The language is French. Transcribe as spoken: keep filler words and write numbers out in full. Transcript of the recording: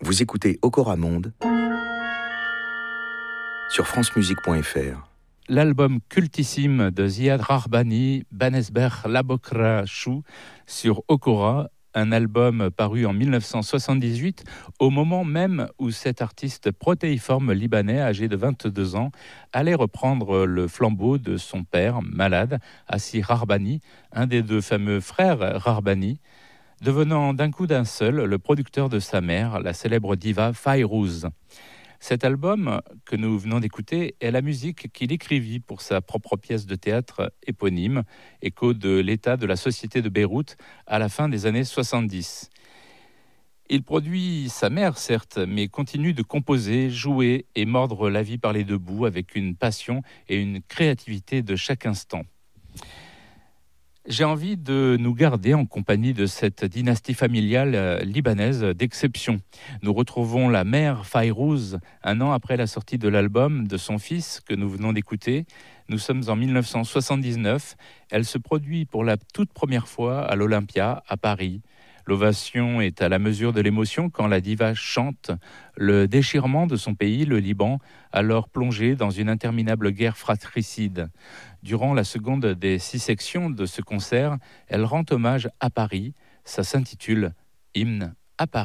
Vous écoutez Okora Monde sur francemusique point f r. L'album cultissime de Ziad Rahbani, Banesber Labokra Chou, sur Okora, un album paru en dix-neuf cent soixante-dix-huit, au moment même où cet artiste protéiforme libanais, âgé de vingt-deux ans, allait reprendre le flambeau de son père, malade, Assi Rahbani, un des deux fameux frères Rahbani, devenant d'un coup d'un seul le producteur de sa mère, la célèbre diva Fayrouz. Cet album que nous venons d'écouter est la musique qu'il écrivit pour sa propre pièce de théâtre éponyme, écho de l'état de la société de Beyrouth à la fin des années soixante-dix. Il produit sa mère, certes, mais continue de composer, jouer et mordre la vie par les deux bouts avec une passion et une créativité de chaque instant. J'ai envie de nous garder en compagnie de cette dynastie familiale libanaise d'exception. Nous retrouvons la mère Fayrouz un an après la sortie de l'album de son fils que nous venons d'écouter. Nous sommes en dix-neuf cent soixante-dix-neuf. Elle se produit pour la toute première fois à l'Olympia, à Paris. L'ovation est à la mesure de l'émotion quand la diva chante le déchirement de son pays, le Liban, alors plongé dans une interminable guerre fratricide. Durant la seconde des six sections de ce concert, elle rend hommage à Paris. Ça s'intitule « Hymne à Paris ».